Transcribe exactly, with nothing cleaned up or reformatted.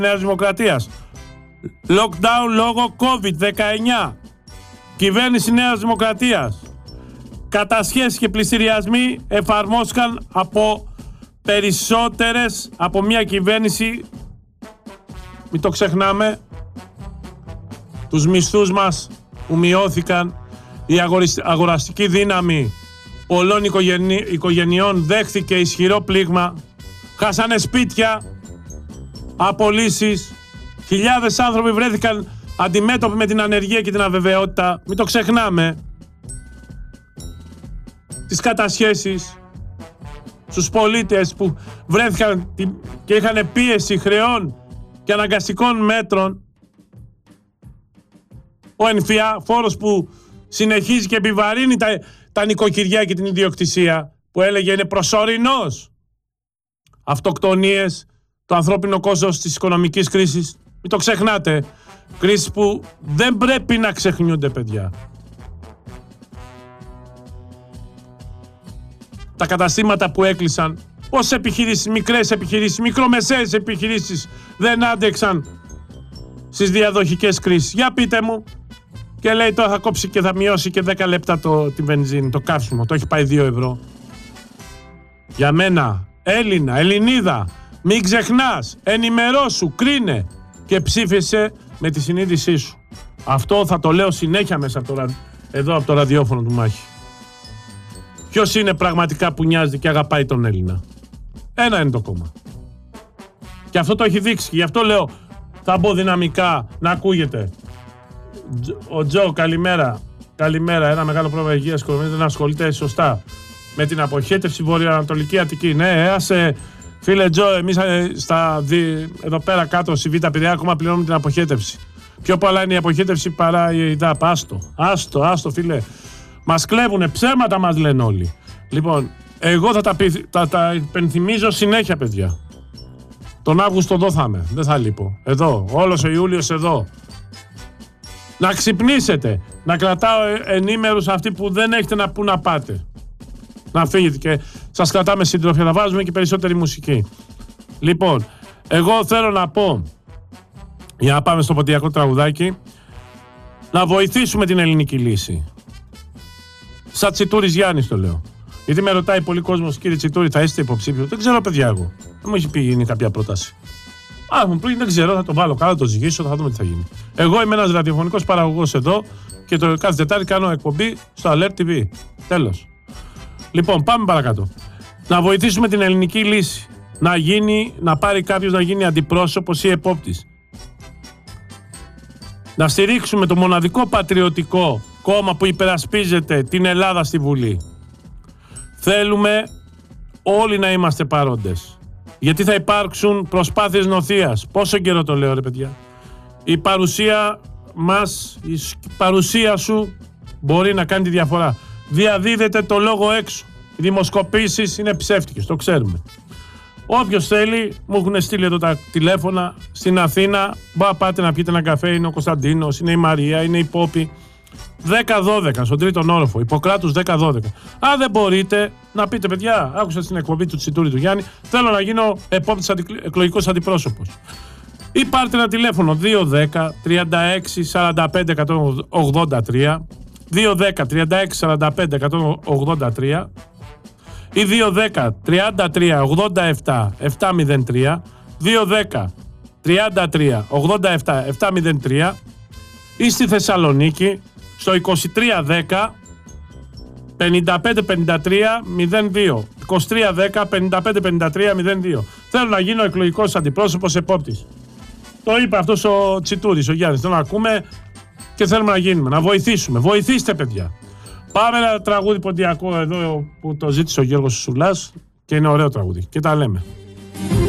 Νέας Δημοκρατίας. Lockdown λόγω κόβιντ δεκαεννιά. Κυβέρνηση Νέας Δημοκρατίας. Κατασχέσεις και πληστηριασμοί εφαρμόστηκαν από περισσότερες από μια κυβέρνηση. Μην το ξεχνάμε. Τους μισθούς μας που μειώθηκαν, η αγοραστική δύναμη πολλών οικογενει... οικογενειών δέχθηκε ισχυρό πλήγμα. Χάσανε σπίτια, απολύσεις. Χιλιάδες άνθρωποι βρέθηκαν αντιμέτωποι με την ανεργία και την αβεβαιότητα. Μην το ξεχνάμε. Τις κατασχέσεις στους πολίτες που βρέθηκαν και είχαν πίεση χρεών και αναγκαστικών μέτρων. Ο ΕΝΦΙΑ, φόρος που συνεχίζει και επιβαρύνει τα, τα νοικοκυριά και την ιδιοκτησία, που έλεγε είναι προσωρινός. Αυτοκτονίες, το ανθρώπινο κόστος της οικονομικής κρίσης. Μην το ξεχνάτε. Κρίσεις που δεν πρέπει να ξεχνιούνται, παιδιά. Τα καταστήματα που έκλεισαν, όσες επιχειρήσεις, μικρές επιχειρήσεις, μικρομεσαίες επιχειρήσεις δεν άντεξαν στις διαδοχικές κρίσεις. Για πείτε μου. Και λέει τώρα θα κόψει και θα μειώσει και δέκα λεπτά το, τη βενζίνη, το καύσιμο. Το έχει πάει δύο ευρώ. Για μένα, Έλληνα, Ελληνίδα, μην ξεχνάς, ενημερώσου, κρίνε και ψήφισε με τη συνείδησή σου. Αυτό θα το λέω συνέχεια μέσα από το, εδώ από το ραδιόφωνο του Μάχη. Ποιος είναι πραγματικά που νοιάζεται και αγαπάει τον Έλληνα? Ένα είναι το κόμμα. Και αυτό το έχει δείξει. Γι' αυτό λέω, θα μπω δυναμικά να ακούγεται. Ο Τζο, καλημέρα. Καλημέρα. Ένα μεγάλο πρόβλημα υγείας οικονομίας δεν ασχολείται σωστά με την αποχέτευση βορειοανατολική Αττική. Ναι, άσε, φίλε Τζο, εμείς στα, εδώ πέρα κάτω στη Β' Πειραιά ακόμα πληρώνουμε την αποχέτευση. Πιο πολλά είναι η αποχέτευση παρά η ΔΑΠ. Άστο, άστο, άστο, φίλε. Μας κλέβουνε, ψέματα μας λένε όλοι. Λοιπόν, εγώ θα τα, τα, τα υπενθυμίζω συνέχεια, παιδιά. Τον Αύγουστο εδώ θα είμαι, δεν θα λείπω. Εδώ, όλος ο Ιούλιος εδώ. Να ξυπνήσετε, να κρατάω ενήμερους αυτοί που δεν έχετε να πού να πάτε. Να φύγετε και σας κρατάμε συντροφιά, θα βάζουμε και περισσότερη μουσική. Λοιπόν, εγώ θέλω να πω, για να πάμε στο ποντιακό τραγουδάκι, να βοηθήσουμε την ελληνική λύση. Σαν Τσιτούρης Γιάννης το λέω. Γιατί με ρωτάει πολύ κόσμος, κύριε Τσιτούρη, θα είστε υποψήφιο? Δεν ξέρω, παιδιά, εγώ. Δεν μου έχει πει γίνει κάποια πρόταση. Α, μου πει, δεν ξέρω, θα το βάλω κάτω, θα το ζυγίσω, θα δούμε τι θα γίνει. Εγώ είμαι ένας ραδιοφωνικός παραγωγός εδώ και το κάθε Τετάρτη κάνω εκπομπή στο Alert τι βι. Τέλος. Λοιπόν, πάμε παρακάτω. Να βοηθήσουμε την ελληνική λύση. Να γίνει, να πάρει κάποιος να γίνει αντιπρόσωπος ή επόπτης. Να στηρίξουμε το μοναδικό πατριωτικό κόμμα που υπερασπίζεται την Ελλάδα στη Βουλή. Θέλουμε όλοι να είμαστε παρόντες. Γιατί θα υπάρξουν προσπάθειες νοθείας. Πόσο καιρό το λέω, ρε παιδιά? Η παρουσία μας, η παρουσία σου μπορεί να κάνει τη διαφορά. Διαδίδεται το λόγο έξω. Οι δημοσκοπήσεις είναι ψεύτικες, το ξέρουμε. Όποιος θέλει, μου έχουν στείλει εδώ τα τηλέφωνα στην Αθήνα. Μπα πάτε να πιείτε ένα καφέ, είναι ο Κωνσταντίνος, είναι η Μαρία, είναι η Πόπη. δέκα δώδεκα στον τρίτον όροφο, Ιπποκράτους δέκα δώδεκα. Αν δεν μπορείτε να πείτε, παιδιά, άκουσα στην εκπομπή του Τσιτούρη του Γιάννη, θέλω να γίνω επόπτης αντι... εκλογικός αντιπρόσωπος. Ή πάρτε ένα τηλέφωνο δύο δέκα τριάντα έξι σαράντα πέντε εκατόν ογδόντα τρία, δύο δέκα τριάντα έξι σαράντα πέντε εκατόν ογδόντα τρία ή δύο δέκα τριάντα τρία ογδόντα επτά επτακόσια τρία, δύο δέκα τριάντα τρία ογδόντα επτά επτακόσια τρία ή στη Θεσσαλονίκη στο είκοσι τρία δέκα πενήντα πέντε πενήντα τρία μηδέν δύο, είκοσι τρία δέκα πενήντα πέντε πενήντα τρία μηδέν δύο. Θέλω να γίνω εκλογικός αντιπρόσωπος επόπτης. Το είπε αυτός ο Τσιτούρης, ο Γιάννης. Θέλω να ακούμε και θέλουμε να γίνουμε, να βοηθήσουμε. Βοηθήστε, παιδιά. Πάμε ένα τραγούδι ποντιακό εδώ που το ζήτησε ο Γιώργος Σουλάς και είναι ωραίο τραγούδι. Και τα λέμε.